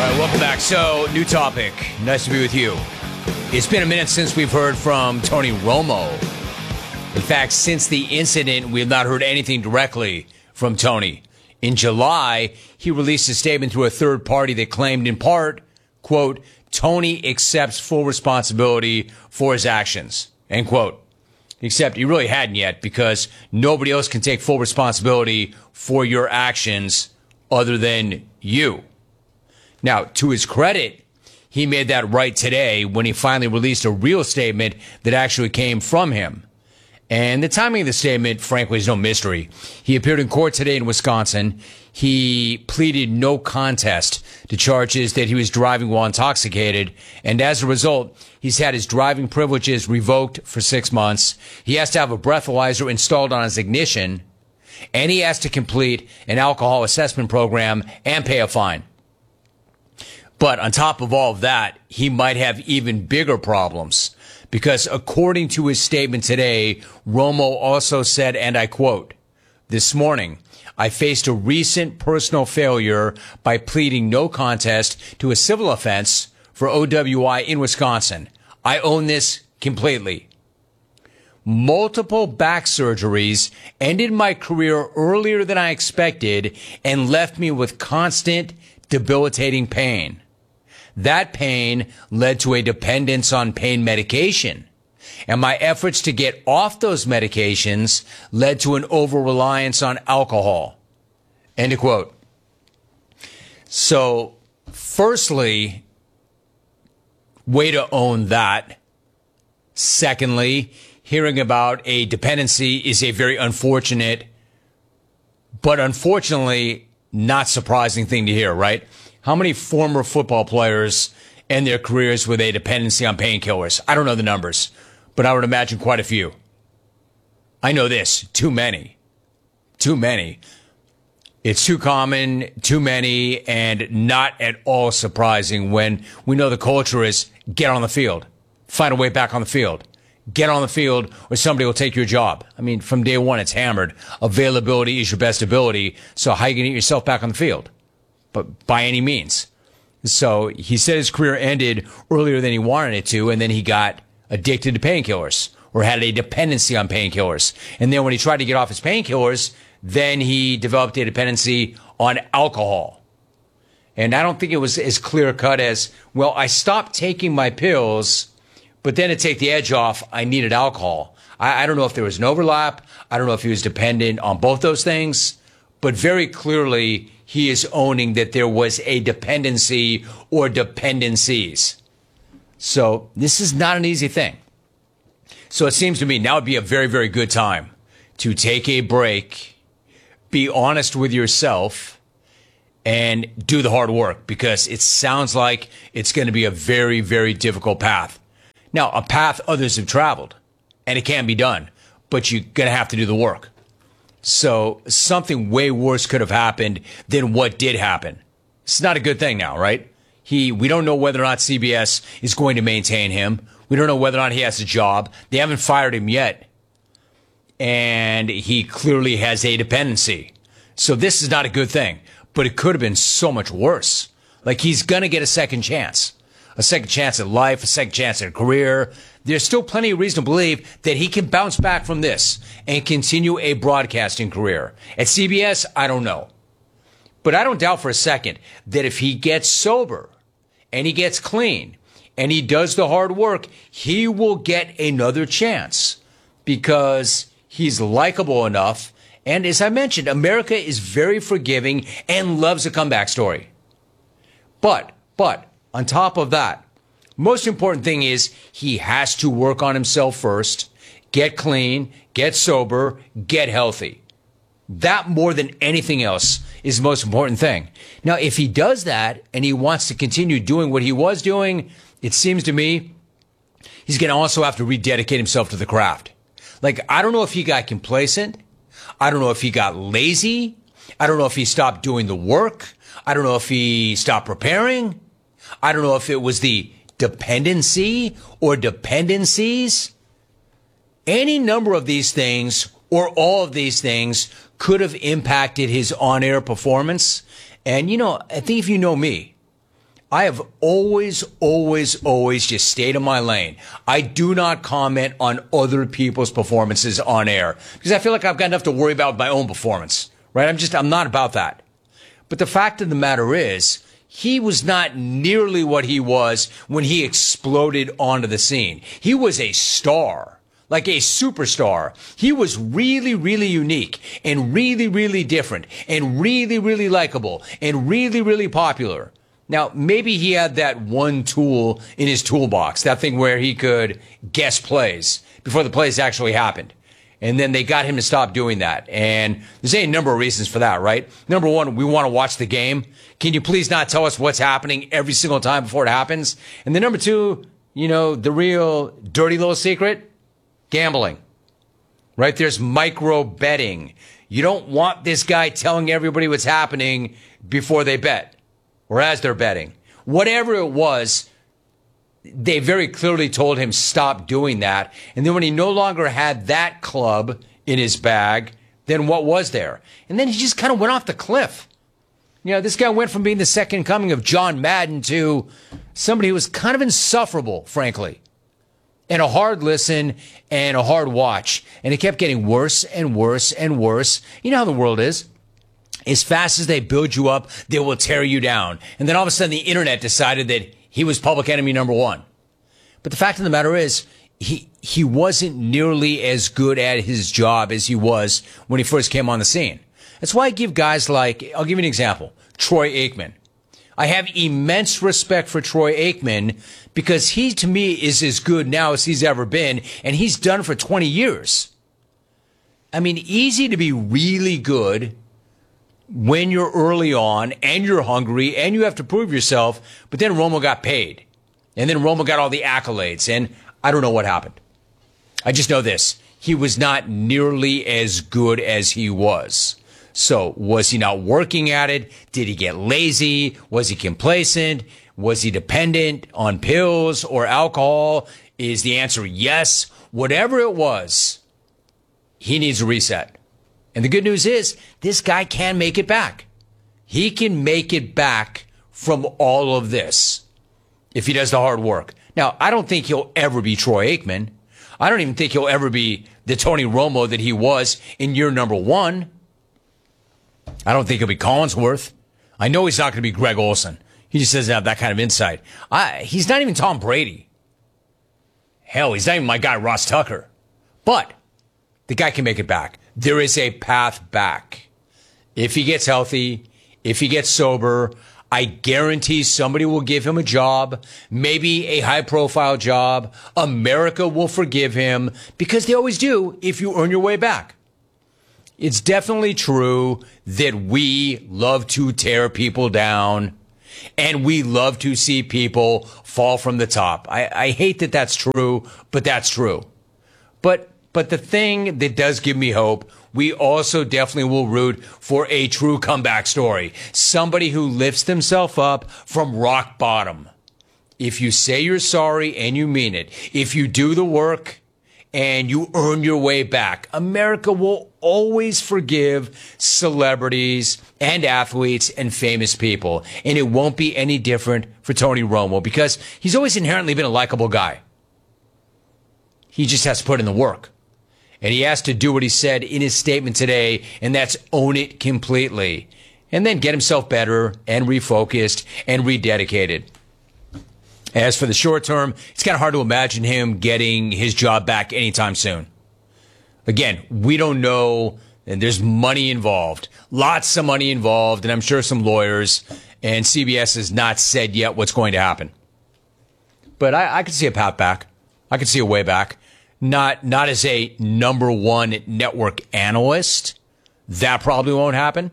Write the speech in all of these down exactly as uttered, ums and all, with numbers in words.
right, welcome back. So, new topic. Nice to be with you. It's been a minute since we've heard from Tony Romo. In fact, since the incident, we have not heard anything directly from Tony. In July, he released a statement through a third party that claimed, in part, quote, Tony accepts full responsibility for his actions, end quote. Except he really hadn't yet, because nobody else can take full responsibility for your actions other than you. Now, to his credit, he made that right today when he finally released a real statement that actually came from him. And the timing of the statement, frankly, is no mystery. He appeared in court today in Wisconsin. He pleaded no contest to charges that he was driving while intoxicated. And as a result, he's had his driving privileges revoked for six months. He has to have a breathalyzer installed on his ignition. And he has to complete an alcohol assessment program and pay a fine. But on top of all of that, he might have even bigger problems. Because according to his statement today, Romo also said, and I quote, this morning, I faced a recent personal failure by pleading no contest to a civil offense for O W I in Wisconsin. I own this completely. Multiple back surgeries ended my career earlier than I expected and left me with constant, debilitating pain. That pain led to a dependence on pain medication, and my efforts to get off those medications led to an over-reliance on alcohol. End of quote. So, firstly, way to own that. Secondly, hearing about a dependency is a very unfortunate, but unfortunately not surprising thing to hear, right? How many former football players end their careers with a dependency on painkillers? I don't know the numbers, but I would imagine quite a few. I know this, too many. Too many. It's too common, too many, and not at all surprising when we know the culture is get on the field, find a way back on the field, get on the field or somebody will take your job. I mean, from day one, it's hammered. Availability is your best ability, so how are you going to get yourself back on the field? But by any means. So he said his career ended earlier than he wanted it to, and then he got addicted to painkillers or had a dependency on painkillers. And then when he tried to get off his painkillers, then he developed a dependency on alcohol. And I don't think it was as clear cut as, well, I stopped taking my pills, but then to take the edge off, I needed alcohol. I, I don't know if there was an overlap. I don't know if he was dependent on both those things, but very clearly he is owning that there was a dependency or dependencies. So this is not an easy thing. So it seems to me now would be a very, very good time to take a break, be honest with yourself, and do the hard work, because it sounds like it's going to be a very, very difficult path. Now, a path others have traveled, and it can be done, but you're going to have to do the work. So something way worse could have happened than what did happen. It's not a good thing now, right? He, we don't know whether or not C B S is going to maintain him. We don't know whether or not he has a job. They haven't fired him yet. And he clearly has a dependency. So this is not a good thing, but it could have been so much worse. Like, he's going to get a second chance. A second chance at life, a second chance at a career. There's still plenty of reason to believe that he can bounce back from this and continue a broadcasting career. At C B S, I don't know. But I don't doubt for a second that if he gets sober and he gets clean and he does the hard work, he will get another chance because he's likable enough. And as I mentioned, America is very forgiving and loves a comeback story. But, but, on top of that, most important thing is he has to work on himself first, get clean, get sober, get healthy. That more than anything else is the most important thing. Now, if he does that and he wants to continue doing what he was doing, it seems to me he's going to also have to rededicate himself to the craft. Like, I don't know if he got complacent. I don't know if he got lazy. I don't know if he stopped doing the work. I don't know if he stopped preparing. I don't know if it was the dependency or dependencies. Any number of these things or all of these things could have impacted his on-air performance. And, you know, I think if you know me, I have always, always, always just stayed in my lane. I do not comment on other people's performances on air because I feel like I've got enough to worry about with my own performance, right? I'm just, I'm not about that. But the fact of the matter is, he was not nearly what he was when he exploded onto the scene. He was a star, like a superstar. He was really, really unique and really, really different and really, really likable and really, really popular. Now, maybe he had that one tool in his toolbox, that thing where he could guess plays before the plays actually happened. And then they got him to stop doing that. And there's a number of reasons for that, right? Number one, we want to watch the game. Can you please not tell us what's happening every single time before it happens? And then number two, you know, the real dirty little secret, gambling, right? There's micro betting. You don't want this guy telling everybody what's happening before they bet. Or as they're betting. Whatever it was, they very clearly told him stop doing that. And then when he no longer had that club in his bag, then what was there? And then he just kind of went off the cliff. You know, this guy went from being the second coming of John Madden to somebody who was kind of insufferable, frankly. And a hard listen and a hard watch. And it kept getting worse and worse and worse. You know how the world is. As fast as they build you up, they will tear you down. And then all of a sudden the internet decided that he was public enemy number one. But the fact of the matter is, he he wasn't nearly as good at his job as he was when he first came on the scene. That's why I give guys like, I'll give you an example, Troy Aikman. I have immense respect for Troy Aikman because he, to me, is as good now as he's ever been, and he's done for twenty years. I mean, easy to be really good when you're early on and you're hungry and you have to prove yourself, but then Romo got paid. And then Romo got all the accolades, and I don't know what happened. I just know this. He was not nearly as good as he was. So was he not working at it? Did he get lazy? Was he complacent? Was he dependent on pills or alcohol? Is the answer yes? Whatever it was, he needs a reset. And the good news is, this guy can make it back. He can make it back from all of this if he does the hard work. Now, I don't think he'll ever be Troy Aikman. I don't even think he'll ever be the Tony Romo that he was in year number one. I don't think he'll be Collinsworth. I know he's not going to be Greg Olsen. He just doesn't have that kind of insight. I, he's not even Tom Brady. Hell, he's not even my guy Ross Tucker. But the guy can make it back. There is a path back. If he gets healthy, if he gets sober, I guarantee somebody will give him a job, maybe a high-profile job. America will forgive him because they always do if you earn your way back. It's definitely true that we love to tear people down and we love to see people fall from the top. I, I hate that that's true, but that's true. But But the thing that does give me hope, we also definitely will root for a true comeback story. Somebody who lifts themselves up from rock bottom. If you say you're sorry and you mean it, if you do the work and you earn your way back, America will always forgive celebrities and athletes and famous people. And it won't be any different for Tony Romo because he's always inherently been a likable guy. He just has to put in the work. And he has to do what he said in his statement today, and that's own it completely. And then get himself better and refocused and rededicated. As for the short term, it's kind of hard to imagine him getting his job back anytime soon. Again, we don't know, and there's money involved. Lots of money involved, and I'm sure some lawyers, and C B S has not said yet what's going to happen. But I, I could see a path back. I could see a way back. Not not as a number one network analyst. That probably won't happen.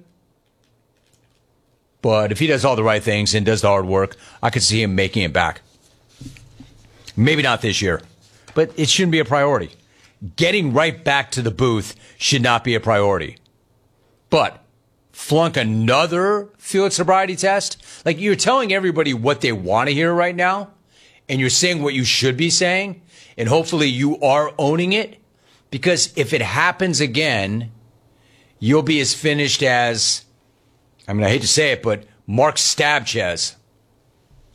But if he does all the right things and does the hard work, I could see him making it back. Maybe not this year, but it shouldn't be a priority. Getting right back to the booth should not be a priority. But flunk another field sobriety test? Like, you're telling everybody what they want to hear right now, and you're saying what you should be saying, and hopefully you are owning it, because if it happens again, you'll be as finished as, I mean, I hate to say it, but Mark Stabchez.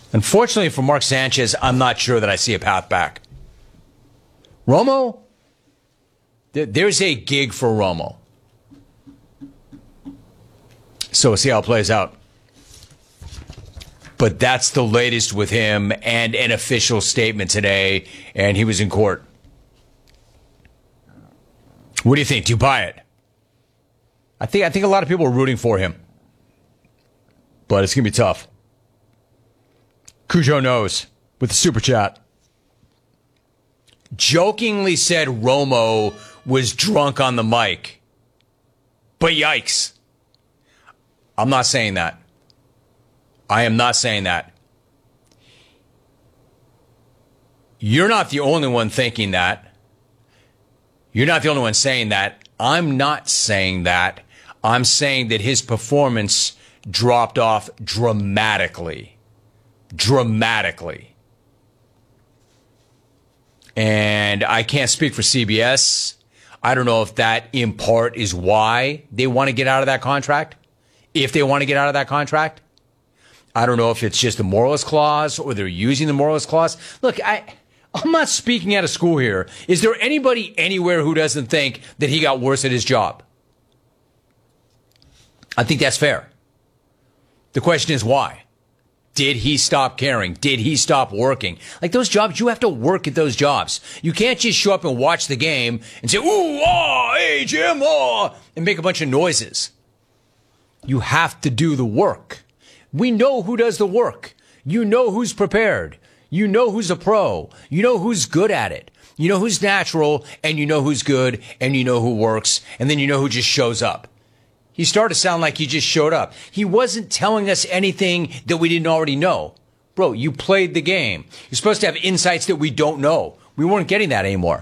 Unfortunately for Mark Sanchez, I'm not sure that I see a path back. Romo, th- there's a gig for Romo. So we'll see how it plays out. But that's the latest with him and an official statement today, and he was in court. What do you think? Do you buy it? I think I think a lot of people are rooting for him. But it's going to be tough. Cujo knows with the super chat. Jokingly said Romo was drunk on the mic. But yikes. I'm not saying that. I am not saying that. You're not the only one thinking that. You're not the only one saying that. I'm not saying that. I'm saying that his performance dropped off dramatically. Dramatically. And I can't speak for C B S. I don't know if that in part is why they want to get out of that contract. If they want to get out of that contract. I don't know if it's just the moralist clause or they're using the moralist clause. Look, I, I'm not speaking out of school here. Is there anybody anywhere who doesn't think that he got worse at his job? I think that's fair. The question is why? Did he stop caring? Did he stop working? Like those jobs, you have to work at those jobs. You can't just show up and watch the game and say, ooh, ah, hey, Jim, ah, and make a bunch of noises. You have to do the work. We know who does the work. You know who's prepared. You know who's a pro. You know who's good at it. You know who's natural, and you know who's good, and you know who works, and then you know who just shows up. He started to sound like he just showed up. He wasn't telling us anything that we didn't already know. Bro, you played the game. You're supposed to have insights that we don't know. We weren't getting that anymore.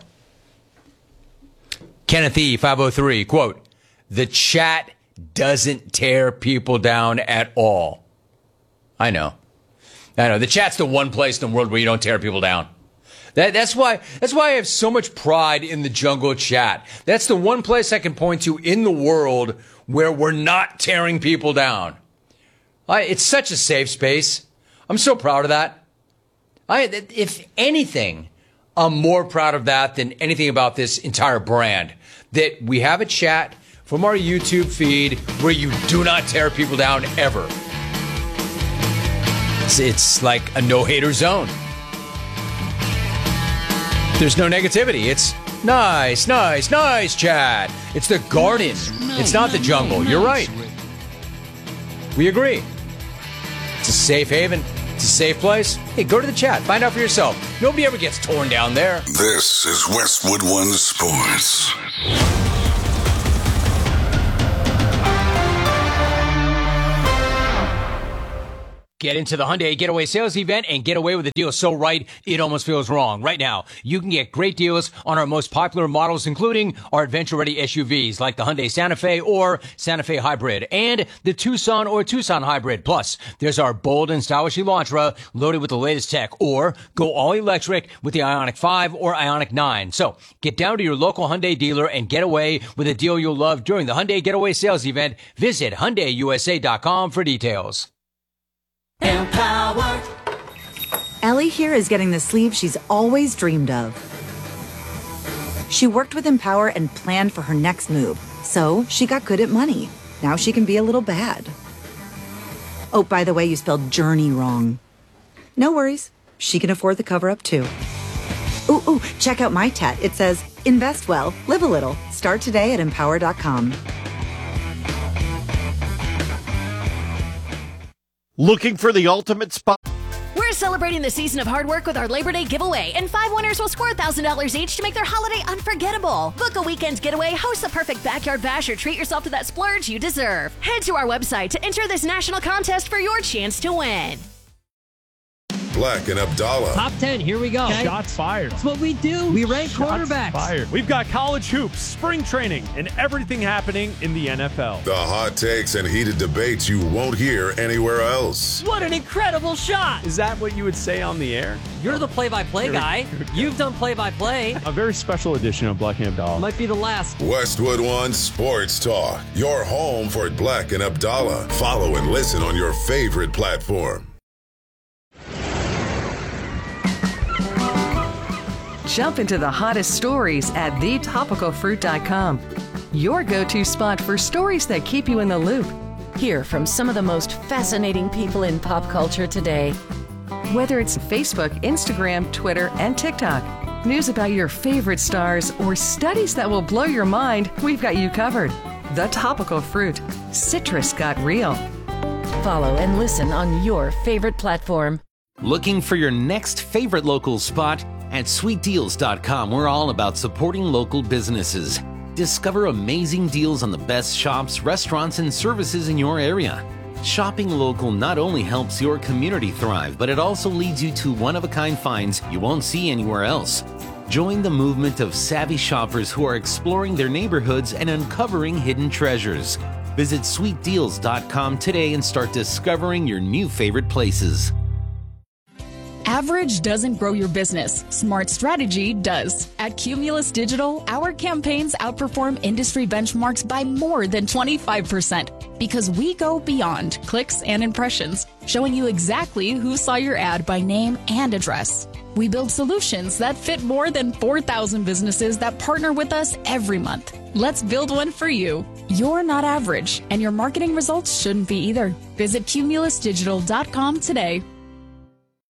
Kenneth E. five oh three, quote, the chat doesn't tear people down at all. I know. I know. The chat's the one place in the world where you don't tear people down. That, that's why, that's why I have so much pride in the Jungle chat. That's the one place I can point to in the world where we're not tearing people down. I, it's such a safe space. I'm so proud of that. I, if anything, I'm more proud of that than anything about this entire brand. That we have a chat from our YouTube feed where you do not tear people down ever. It's, it's like a no-hater zone. There's no negativity. It's nice, nice, nice chat. It's the garden. It's not the jungle. You're right. We agree. It's a safe haven. It's a safe place. Hey, go to the chat. Find out for yourself. Nobody ever gets torn down there. This is Westwood One Sports. Get into the Hyundai Getaway Sales Event and get away with a deal so right, it almost feels wrong. Right now, you can get great deals on our most popular models, including our adventure-ready S U Vs like the Hyundai Santa Fe or Santa Fe Hybrid and the Tucson or Tucson Hybrid. Plus, there's our bold and stylish Elantra loaded with the latest tech, or go all-electric with the Ioniq five or Ioniq nine. So, get down to your local Hyundai dealer and get away with a deal you'll love during the Hyundai Getaway Sales Event. Visit Hyundai U S A dot com for details. Empower. Ellie here is getting the sleeve she's always dreamed of. She worked with Empower and planned for her next move, so she got good at money. Now she can be a little bad. Oh, by the way, you spelled journey wrong. No worries. She can afford the cover-up, too. Ooh, ooh, check out my tat. It says, invest well, live a little. Start today at empower dot com. Looking for the ultimate spot? We're celebrating the season of hard work with our Labor Day giveaway, and five winners will score one thousand dollars each to make their holiday unforgettable. Book a weekend getaway, host the perfect backyard bash, or treat yourself to that splurge you deserve. Head to our website to enter this national contest for your chance to win. Black and Abdallah. Top ten, here we go. Okay. Shots fired. That's what we do. We rank Shots quarterbacks. Fired. We've got college hoops, spring training, and everything happening in the N F L. The hot takes and heated debates you won't hear anywhere else. What an incredible shot. Is that what you would say on the air? You're the play-by-play guy. You've done play-by-play. A very special edition of Black and Abdallah. Might be the last. Westwood One Sports Talk. Your home for Black and Abdallah. Follow and listen on your favorite platform. Jump into the hottest stories at the topical fruit dot com. Your go-to spot for stories that keep you in the loop. Hear from some of the most fascinating people in pop culture today. Whether it's Facebook, Instagram, Twitter, and TikTok, news about your favorite stars, or studies that will blow your mind, we've got you covered. The Topical Fruit. Citrus got real. Follow and listen on your favorite platform. Looking for your next favorite local spot? At sweet deals dot com, we're all about supporting local businesses. Discover amazing deals on the best shops, restaurants, and services in your area. Shopping local not only helps your community thrive, but it also leads you to one-of-a-kind finds you won't see anywhere else. Join the movement of savvy shoppers who are exploring their neighborhoods and uncovering hidden treasures. Visit sweet deals dot com today and start discovering your new favorite places. Average doesn't grow your business. Smart strategy does. At Cumulus Digital, our campaigns outperform industry benchmarks by more than twenty-five percent because we go beyond clicks and impressions, showing you exactly who saw your ad by name and address. We build solutions that fit more than four thousand businesses that partner with us every month. Let's build one for you. You're not average, and your marketing results shouldn't be either. Visit cumulus digital dot com today.